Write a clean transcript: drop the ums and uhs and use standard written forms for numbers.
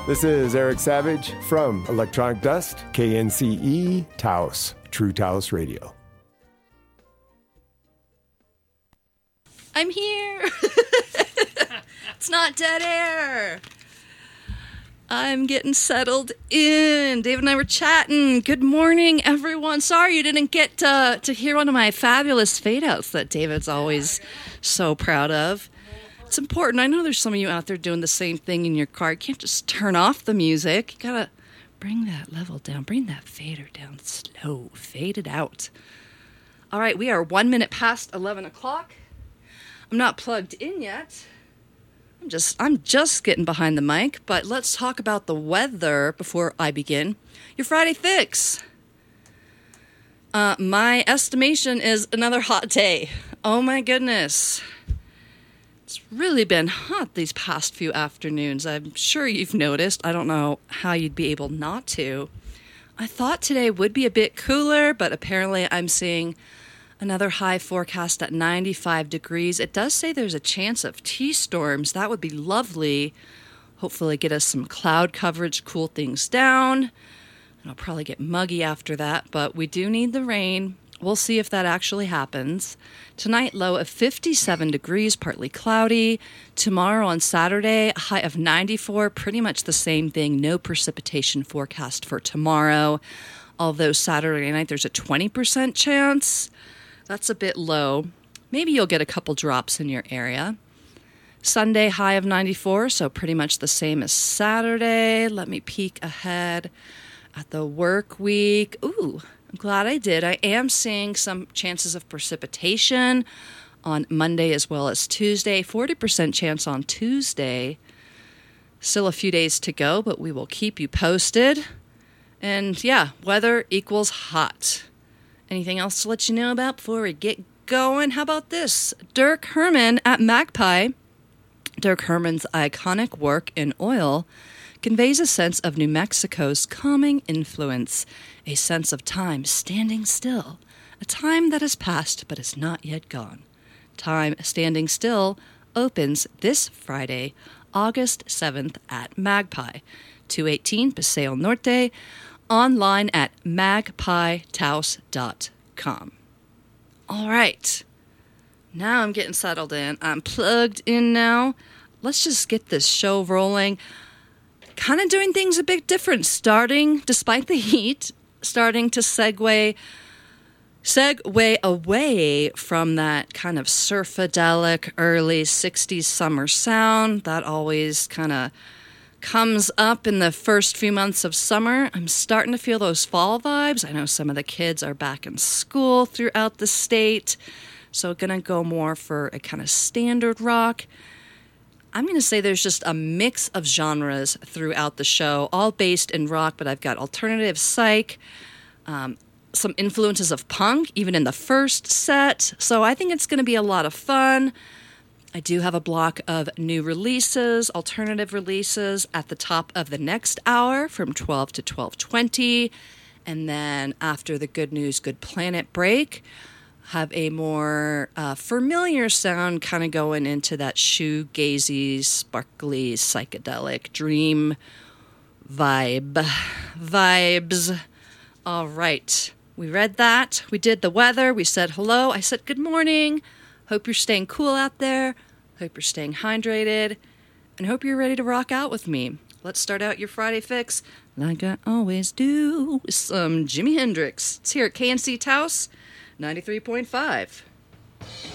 This is Eric Savage from Electronic Dust, KNCE, Taos, True Taos Radio. I'm here. It's not dead air. I'm getting settled in. David and I were chatting. Good morning, everyone. Sorry you didn't get to hear one of my fabulous fade-outs that David's always so proud of. It's important. I know there's some of you out there doing the same thing in your car. You can't just turn off the music. You gotta bring that level down. Bring that fader down slow. Fade it out. All right, we are 1 minute past 11 o'clock. I'm not plugged in yet. I'm just getting behind the mic, but let's talk about the weather before I begin. Your Friday fix. My estimation is another hot day. Oh my goodness. It's really been hot these past few afternoons. I'm sure you've noticed. I don't know how you'd be able not to. I thought today would be a bit cooler, but apparently I'm seeing another high forecast at 95 degrees. It does say there's a chance of T-storms. That would be lovely. Hopefully get us some cloud coverage, cool things down. And I'll probably get muggy after that, but we do need the rain. We'll see if that actually happens. Tonight, low of 57 degrees, partly cloudy. Tomorrow on Saturday, a high of 94, pretty much the same thing. No precipitation forecast for tomorrow. Although Saturday night, there's a 20% chance. That's a bit low. Maybe you'll get a couple drops in your area. Sunday, high of 94, so pretty much the same as Saturday. Let me peek ahead at the work week. Ooh, I'm glad I did. I am seeing some chances of precipitation on Monday as well as Tuesday. 40% chance on Tuesday. Still a few days to go, but we will keep you posted. And yeah, weather equals hot. Anything else to let you know about before we get going? How about this? Dirk Herman at Magpie. Dirk Herman's iconic work in oil conveys a sense of New Mexico's calming influence, a sense of time standing still, a time that has passed but is not yet gone. Time Standing Still opens this Friday, August 7th at Magpie, 218 Paseo Norte, online at magpietaos.com. All right. Now I'm getting settled in. I'm plugged in now. Let's just get this show rolling. Kind of doing things a bit different. Despite the heat, starting to segue away from that kind of surfadelic early 60s summer sound that always kind of comes up in the first few months of summer. I'm starting to feel those fall vibes. I know some of the kids are back in school throughout the state, so gonna go more for a kind of standard rock. I'm going to say there's just a mix of genres throughout the show, all based in rock, but I've got alternative psych, some influences of punk, even in the first set. So I think it's going to be a lot of fun. I do have a block of new releases, alternative releases at the top of the next hour from 12 to 12:20. And then after the Good News, Good Planet break, have a more familiar sound kind of going into that shoegazy, sparkly, psychedelic dream vibes. All right. We read that. We did the weather. We said hello. I said good morning. Hope you're staying cool out there. Hope you're staying hydrated. And hope you're ready to rock out with me. Let's start out your Friday fix, like I always do, with some Jimi Hendrix. It's here at KNC Taos 93.5.